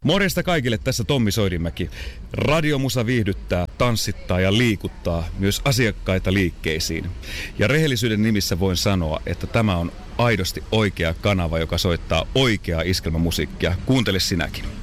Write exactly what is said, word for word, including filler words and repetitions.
Morjesta kaikille, tässä Tommi Soidimäki. Radiomusa viihdyttää, tanssittaa ja liikuttaa myös asiakkaita liikkeisiin. Ja rehellisyyden nimissä voin sanoa, että tämä on aidosti oikea kanava, joka soittaa oikeaa iskelmämusiikkia. Kuuntele sinäkin.